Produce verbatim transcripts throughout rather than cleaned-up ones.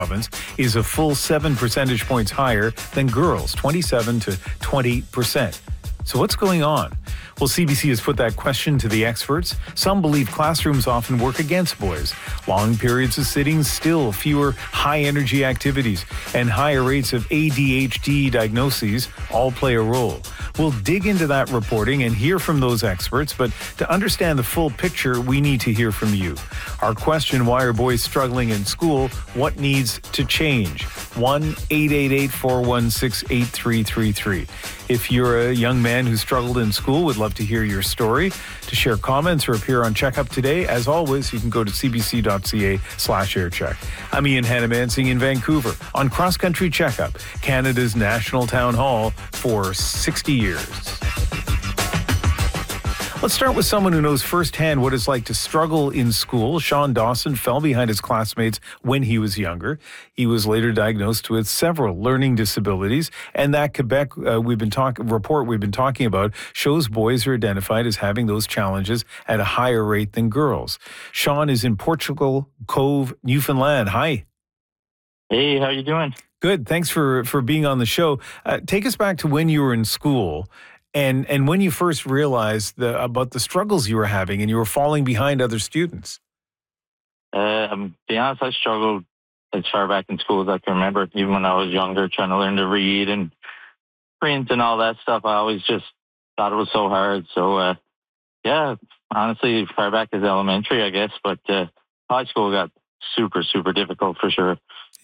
province is a full seven percentage points higher than girls, twenty-seven to twenty percent. So what's going on? Well, C B C has put that question to the experts. Some believe classrooms often work against boys. Long periods of sitting still, fewer high-energy activities, and higher rates of A D H D diagnoses all play a role. We'll dig into that reporting and hear from those experts, but to understand the full picture, we need to hear from you. Our question, why are boys struggling in school? What needs to change? one eight eight eight, four one six, eight three three three. If you're a young man who struggled in school, would love to hear your story. To share comments or appear on Checkup today, as always, you can go to cbc.ca slash aircheck. I'm Ian Hannamansing in Vancouver on Cross Country Checkup, Canada's national town hall for sixty years. Let's start with someone who knows firsthand what it's like to struggle in school. Sean Dawson fell behind his classmates when he was younger. He was later diagnosed with several learning disabilities, and that Quebec uh, we've been talk- report we've been talking about shows boys are identified as having those challenges at a higher rate than girls. Sean is in Portugal Cove, Newfoundland. Hi. Hey, how you doing? Good. Thanks for, for being on the show. Uh, take us back to when you were in school. And and when you first realized the, about the struggles you were having and you were falling behind other students? Uh, um, to be honest, I struggled as far back in school as I can remember. Even when I was younger, trying to learn to read and print and all that stuff, I always just thought it was so hard. So, uh, yeah, honestly, as far back as elementary, I guess. But uh, high school got super, super difficult for sure.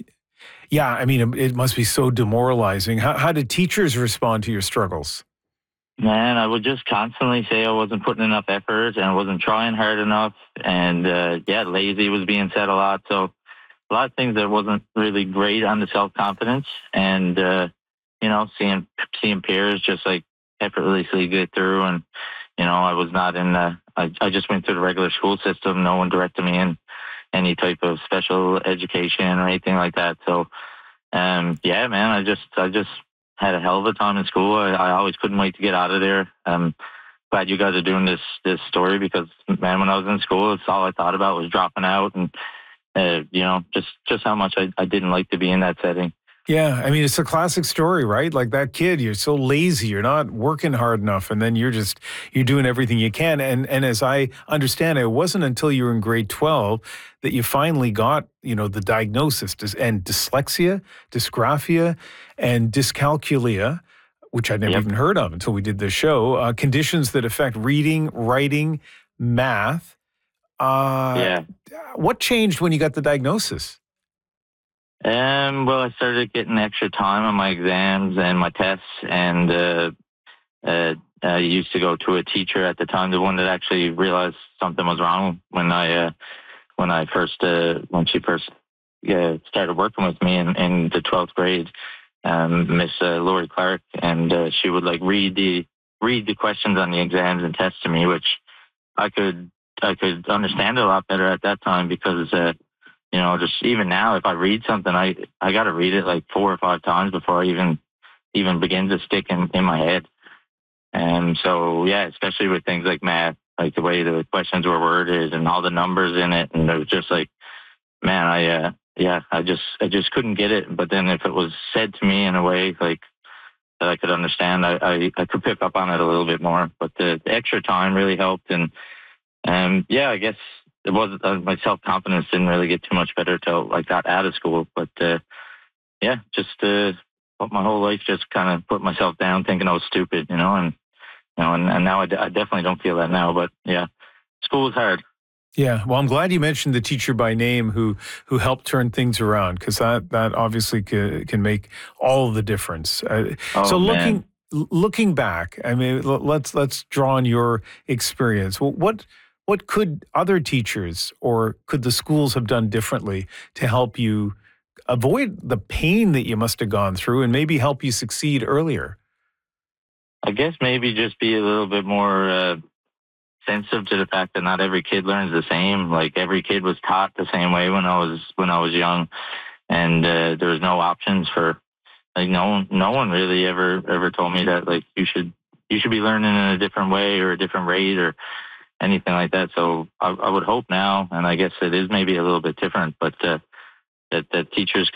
Yeah, I mean, it must be so demoralizing. How, how did teachers respond to your struggles? Man, I would just constantly say I wasn't putting enough effort and I wasn't trying hard enough. And, uh, yeah, lazy was being said a lot. So a lot of things that wasn't really great on the self-confidence. And, uh, you know, seeing seeing peers just, like, effortlessly get through. And, you know, I was not in the, I, I just went through the regular school system. No one directed me in any type of special education or anything like that. So, um, yeah, man, I just, I just, had a hell of a time in school. I, I always couldn't wait to get out of there. Um, glad you guys are doing this this story because, man, when I was in school, it's all I thought about was dropping out and, uh, you know, just, just how much I, I didn't like to be in that setting. Yeah, I mean, it's a classic story, right? Like that kid, you're so lazy, you're not working hard enough, and then you're just, you're doing everything you can. And and as I understand it, it wasn't until you were in grade twelve that you finally got, you know, the diagnosis and dyslexia, dysgraphia, and dyscalculia, which I'd never Yep. even heard of until we did this show, uh, conditions that affect reading, writing, math. Uh, Yeah. What changed when you got the diagnosis? Um, well, I started getting extra time on my exams and my tests, and uh, uh, I used to go to a teacher at the time, the one that actually realized something was wrong when I uh, when I first uh, when she first uh, started working with me in, in the twelfth grade, um, Miss uh, Lori Clark, and uh, she would like read the read the questions on the exams and tests to me, which I could I could understand a lot better at that time because. Uh, You know, just even now, if I read something, I I got to read it like four or five times before I even even begin to stick in, in my head. And so, yeah, especially with things like math, like the way the questions were worded and all the numbers in it, and it was just like, man, I uh, yeah, I just I just couldn't get it. But then if it was said to me in a way like that I could understand, I I, I could pick up on it a little bit more. But the, the extra time really helped, and um, yeah, I guess. It was uh, my self confidence didn't really get too much better till I got out of school, but uh, yeah, just uh, my whole life just kind of put myself down, thinking I was stupid, you know, and you know, and, and now I, d- I definitely don't feel that now. But yeah, school is hard. Yeah, well, I'm glad you mentioned the teacher by name who who helped turn things around because that that obviously can, can make all the difference. Uh, Oh, so man. looking looking back, I mean, l- let's let's draw on your experience. Well, what what could other teachers or could the schools have done differently to help you avoid the pain that you must have gone through and maybe help you succeed earlier? I guess maybe just be a little bit more uh, sensitive to the fact that not every kid learns the same. Like every kid was taught the same way when I was when I was young, and uh, there was no options for like no one no one really ever ever told me that like you should you should be learning in a different way or a different rate or anything like that. So I, I would hope now, and I guess it is maybe a little bit different, but uh, that, that teachers